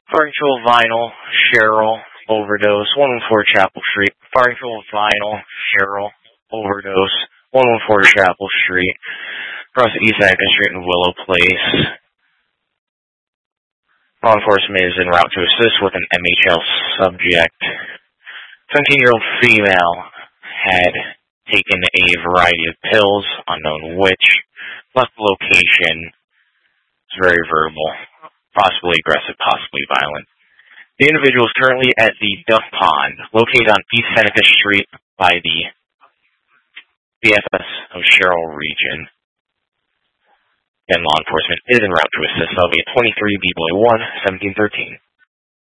Farnsville Vinyl, Cheryl, overdose, 114 Chapel Street. Farnsville Vinyl, Cheryl, overdose, 114 Chapel Street. Across East 2nd Street and Willow Place. Law enforcement is en route to assist with an MHL subject. 17-year-old female had taken a variety of pills, unknown which, left the location. It's very verbal, possibly aggressive, possibly violent. The individual is currently at the Duck Pond, located on East Seneca Street by the BFS of Cheryl region. And law enforcement is en route to assist. That'll be at 23 B-Boy 1, 1713.